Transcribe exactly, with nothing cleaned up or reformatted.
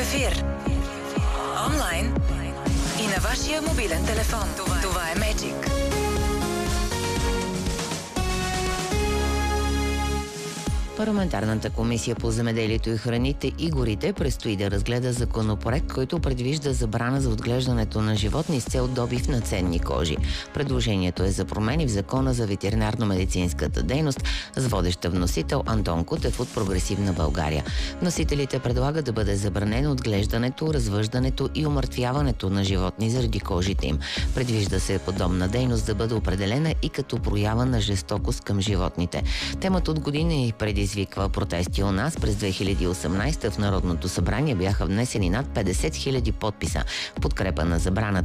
ефир. Онлайн и на вашия мобилен телефон. Това, Това е Magic. Парламентарната комисия по земеделието и храните и горите предстои да разгледа законопроект, който предвижда забрана за отглеждането на животни с цел добив на ценни кожи. Предложението е за промени в Закона за ветеринарно-медицинската дейност с водеща вносител Антон Кутев от Прогресивна България. Вносителите предлагат да бъде забранено отглеждането, развъждането и умъртвяването на животни заради кожите им. Предвижда се подобна дейност да бъде определена и като проява на жестокост към животните. Темата от години преди извиква протести у нас. През две хиляди и осемнадесета в Народното събрание бяха внесени над петдесет хиляди подписа в подкрепа на забраната